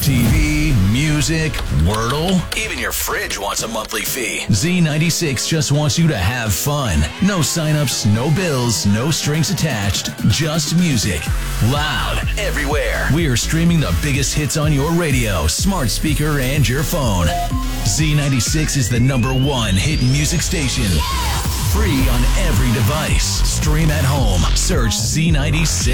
TV, music, Wordle. Even your fridge wants a monthly fee. Z96 just wants you to have fun. No signups, no bills, no strings attached. Just music. Loud, everywhere. We are streaming the biggest hits on your radio, smart speaker, and your phone. Z96 is the #1 hit music station. Free on every device. Stream at home. Search Z96.